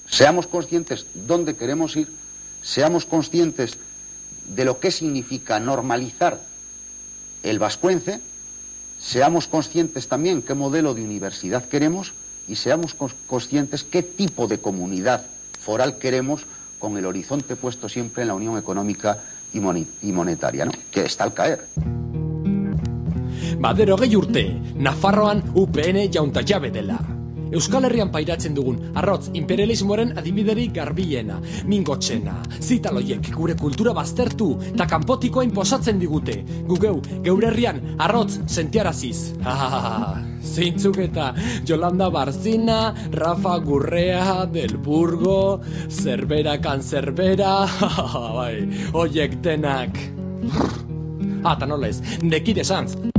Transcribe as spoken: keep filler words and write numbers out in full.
Seamos conscientes dónde queremos ir, seamos conscientes de lo que significa normalizar el vascuence, seamos conscientes también qué modelo de universidad queremos y seamos conscientes qué tipo de comunidad foral queremos, con el horizonte puesto siempre en la Unión Económica y Monetaria, ¿no? Que está al caer. Badero gehi urte, Nafarroan U P N jaunta jabe dela. Euskal Herrian pairatzen dugun arrotz imperialismoaren adibiderik garbiena, mingotxena, zitaloiek gure kultura baztertu eta kanpotikoa inposatzen digute. Gugeu, geure herrian arrotz sentiaraziz. Ah, zeintzuk eta Yolanda Barzina, Rafa Gurrea, Del Burgo, Zerbera Kanzerbera, bai, oiek denak. Ah, eta nola ez, nekide santz.